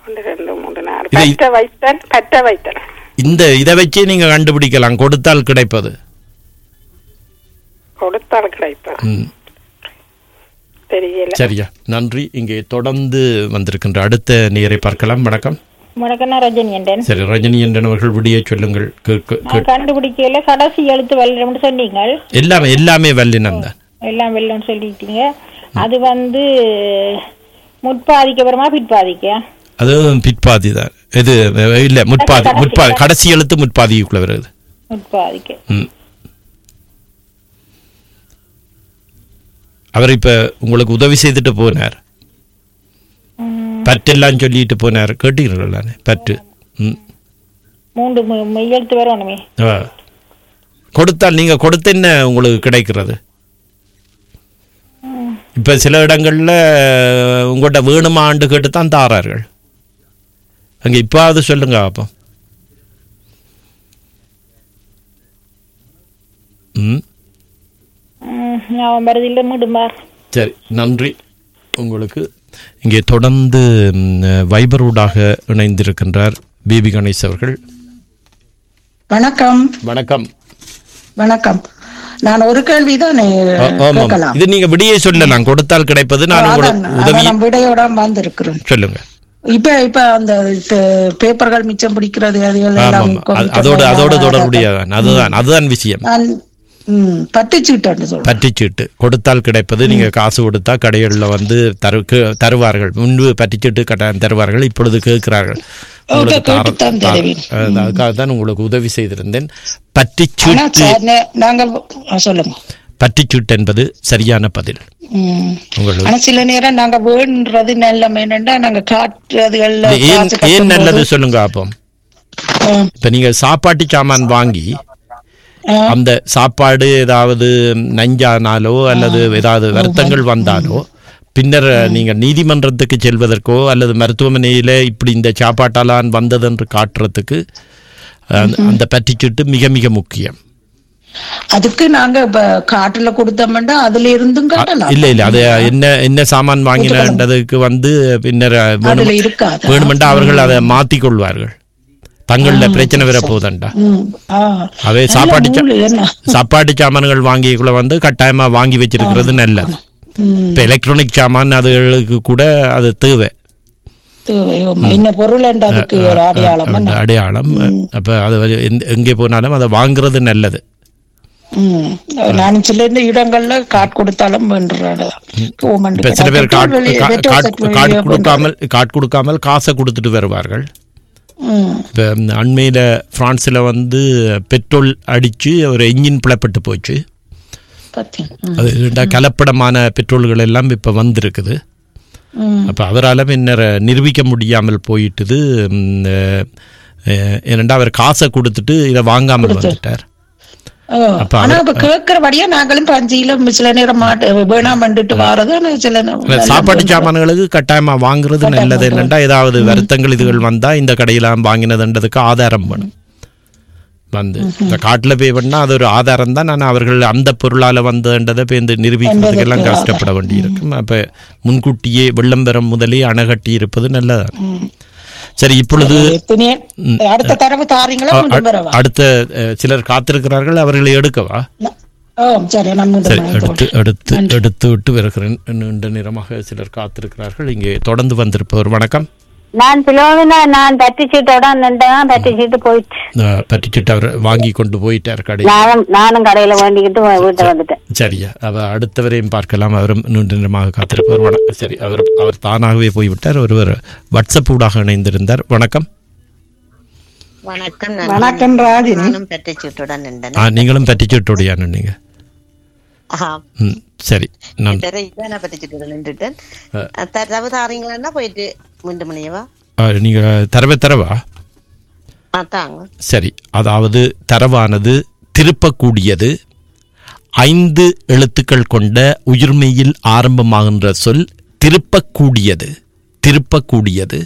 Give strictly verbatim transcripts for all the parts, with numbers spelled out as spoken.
ஒன்று ரெண்டு மூன்று நாலு இதை- பற்ற வைத்தல் பற்ற வைத்தல் இந்த இதை வச்சே நீங்க கண்டுபிடிக்கலாம், கொடுத்தால் கிடைப்பது. கொடுத்தால் கிடைப்பது ம். தெரியல. சரியா, நன்றி. இங்கே தொடர்ந்து வந்திருக்கின்ற அடுத்த நேரை பார்க்கலாம். வணக்கம். வணக்கம், நான் ரஜினி என்றேன். சரி, ரஜினி என்றவர்கள் விடிய சொல்லுங்கள். கேட்க- நான் கேட்க- கண்டுபிடிக்கல, கடைசி எழுத்து வெள்ளம்னு சொன்னீங்க. எல்லாமே எல்லாமே வல்லினம் தான். எல்லாம் வெள்ளம்னு சொல்லிட்டீங்க. அது வந்து முற்பாதிக்கு அப்புறமா பிற்பாதிக்க அது பிற்பாதி தான். இது இல்ல, முற்பாதி. முற்பாதி கடைசி எழுத்து முற்பாதிக்குள்ள வருது. முற்பாதிக்கு. ம். அவர் இப்ப உங்களுக்கு உதவி செய்துட்டு போனார். பற்றெல்லாம் சொல்லிட்டு போனார், கேட்டீர்களானே? பற்று. ம். மூன்று மு- மெய் எழுத்து வரணுமே. ஆ. கொடுத்தால் நீங்க கொடுத்த என்ன உங்களுக்கு கிடைக்கிறது? இப்ப சில இடங்கள்ல உங்கள்கிட்ட வேணுமா ஆண்டு கேட்டு தான் தாரார்கள். அங்க இப்ப அது சொல்லுங்க அப்போ. ம். ம், நான் வருதில்லை மீடுமார். சரி, நன்றி உங்களுக்கு. இங்கே தொடர்ந்து ம், வைபரூடாக இணைந்திருக்கின்றார் பேபி கணேஷ் அவர்கள். வணக்கம். வணக்கம். வணக்கம். நான் ஒரு கேள்விதான் ஆ, ஆமாம். கேட்கலாம். இது நீங்க விடியே சொல்லலாம், கொடுத்தால் கிடைப்பது. நான் அதான், உங்களுக்கு அதான் உதவி நான் விடையோட வந்திருக்கிறேன். சொல்லுங்க. இப்ப இப்ப அந்த பே- பேப்பர்கள் மிச்சம் பிடிக்கிறது அது எல்லாம் ஆமாம், அது- அதோட அதோட தொடர்புடையதான். அதுதான் அதுதான் விஷயம். நான் ம், பட்டுச்சீட்டு சொல்றேன். பற்றிச்சீட்டு கொடுத்தால் கிடைப்பது. நீங்க காசு கொடுத்தா கடைகளில் வந்து தரு கே- தருவார்கள். முன்பு பற்றிச்சீட்டு கட்டாயம் தருவார்கள், இப்பொழுது கேட்கிறார்கள். உங்களுக்கு தார- கேட்டுத்தான் தார- தருவேன். அஹ் அதுக்காக தான் உங்களுக்கு உதவி செய்திருந்தேன். ஆனா பற்றிச்சீட்டு சார், நே- நாங்கள் ஆ, சொல்லுங்க. பற்றிச்சீட்டு என்பது சரியான பதில். ம். உங்களுக்கு ஆனா சில நேரம் நாங்க வேணுன்றது நல்ல என்னண்டா நாங்க காட்டுறதுகள்ல இது ஏன் காசு ஏன் நல்லது கட்டும்போது, சொல்லுங்க அப்போ. ஆ, இப்ப நீங்க சாப்பாட்டு சாமான் வாங்கி ஆ, அந்த சாப்பாடு ஏதாவது நஞ்சானாலோ அல்லது ஏதாவது வருத்தங்கள் வந்தாலோ பின்னர் நீங்க நீதிமன்றத்துக்கு செல்வதற்கோ அல்லது மருத்துவமனையில இப்படி இந்த சாப்பாட்டாலான் வந்தது என்று காட்டுறதுக்கு அந்த- அந்த பற்றிச்சீட்டு மிக மிக முக்கியம். அதுக்கு நாங்க இப்ப காட்டுல கொடுத்தோம்னா அதுல இருந்தும் காட்டலாம். இல்ல இல்ல அது என்ன என்ன சாமான் வாங்கினதுக்கு வந்து பின்னர் அதுல இருக்காது. வேணுமெண்டா அவர்கள் அதை மாத்திக் கொள்வார்கள். தங்கள பிரச்சனை வர போதண்டா. ம். ஆ. அவை சாப்பாட்டு சா- நூலு என்ன? சாப்பாட்டு சாமான்கள் வாங்கிக்குள்ள வந்து கட்டாயமா வாங்கி வச்சிருக்கிறது நல்லது. ம். இப்ப எலக்ட்ரானிக் சாமான் அதுகளுக்கு கூட அது தேவை. தேவையோ, என்ன பொருள் அதுக்கு ஒரு அடையாளம். அந்த அடையாளம். அப்ப அது வந்து எந்த- எங்கே போனாலும் அதை வாங்குறது நல்லது. ம். நான் சில இந்த இடங்கள்ல காட் கொடுத்தாலும் வென்றாடு. இப்ப சில பேர் காட் கா- காட் காட் கொடுக்காமல் காட் கொடுக்காமல் காசை கொடுத்துட்டு வருவார்கள். இப்போ அண்மையில் பிரான்ஸில் வந்து பெட்ரோல் அடித்து ஒரு என்ஜின் பிளப்பட்டு போச்சு. அது ரெண்டா கலப்படமான பெட்ரோல்கள் எல்லாம் இப்போ வந்திருக்குது. அப்போ அவரால் பின்னர் நிரூபிக்க முடியாமல் போயிட்டுது. ஏனெண்டா அவர் காசை கொடுத்துட்டு இதை வாங்காமல் வந்துட்டார். ஆனா இப்ப கேட்கிறபடியா நாங்களும் பஞ்சியில சில நேரம் மாட்டு வேணாம் வந்துட்டு வாரது. ஆனா சில நேரம் சாப்பாட்டு சாமான்களுக்கு கட்டாயமா வாங்குறது நல்லது. என்னண்டா ஏதாவது வருத்தங்கள் இதுகள் வந்தா இந்த கடையில வாங்கினதுன்றதுக்கு ஆதாரம் வேணும். வந்து இந்த காட்டுல போய் பண்ணா அது ஒரு ஆதாரம் தான். ஆனால் அவர்கள் அந்த பொருளால வந்ததுன்றதை போய் இந்த நிரூபிக்கிறதுக்கு எல்லாம் கஷ்டப்பட வேண்டி இருக்கும். அப்ப முன்கூட்டியே வெள்ளம் பெறும் முதலே அணைகட்டி இருப்பது நல்லதான். சரி, இப்பொழுது அடுத்த தரவு தாரீங்களா? அடுத்த சிலர் காத்திருக்கிறார்கள், அவர்களை எடுக்கவா? சரி, எடுத்து எடுத்து எடுத்து விட்டு வருகிறேன். நீண்ட நேரமாக சிலர் காத்திருக்கிறார்கள். இங்கே தொடர்ந்து வந்திருப்பவர். வணக்கம். நான் பிலோமினா. நான் பட்டிச்சீட்டோட நின்றேன். பட்டிச்சீட்டு போயிட்டு பட்டிச்சீட்டு அவர் வாங்கி கொண்டு போயிட்டார் கடையில். நானும் நானும் கடையில வேண்டிக்கிட்டு வீட்டை வந்துட்டேன். சரியா, அவ அடுத்தவரையும் பார்க்கலாம். அவரும் நீண்ட நேரமாக காத்திருப்பவர். வணக்கம். சரி, அவர் அவர் தானாகவே போய்விட்டார். ஒருவர் வாட்ஸ்அப் ஊடாக இணைந்திருந்தார். வணக்கம். வணக்கம். வணக்கம் ராஜி. நானும் பட்டிச்சீட்டுடன் நின்றேன். நீங்களும் பட்டிச்சீட்டோடையா நின்றீங்க? சரி, நான் தரவு தாரீங்களா போயிட்டு மூன்று மணியவா நீங்க தரவே தரவா? சரி, அதாவது தரவானது திருப்பக்கூடியது. ஐந்து எழுத்துக்கள் கொண்ட உயிர்மெயில் ஆரம்பமாகின்ற சொல் திருப்பக்கூடியது. திருப்பக்கூடியது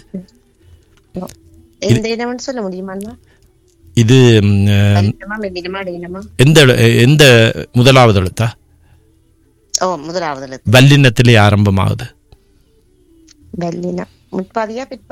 சொல்ல முடியுமா? இது எந்த எந்த முதலாவது எழுத்தா? ஓ, முதலாவது எழுத்து வல்லினத்திலே ஆரம்பமாகுது. வல்லினம் முற்பாதியா